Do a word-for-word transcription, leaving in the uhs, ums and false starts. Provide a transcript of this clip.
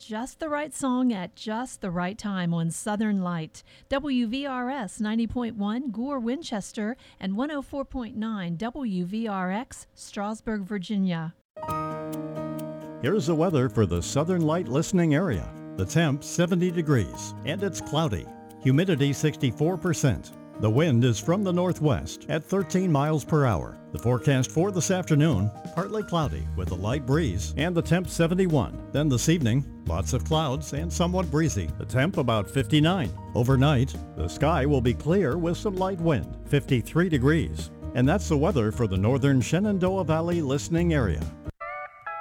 just the right song at just the right time on Southern Light. W V R S ninety point one, Gore, Winchester, and one oh four point nine W V R X, Strasburg, Virginia. Here's the weather for the Southern Light listening area. The temp seventy degrees, and it's cloudy. Humidity sixty-four percent. The wind is from the northwest at thirteen miles per hour. The forecast for this afternoon, partly cloudy with a light breeze and the temp seventy-one. Then this evening, lots of clouds and somewhat breezy. The temp about fifty-nine. Overnight, the sky will be clear with some light wind, fifty-three degrees. And that's the weather for the northern Shenandoah Valley listening area.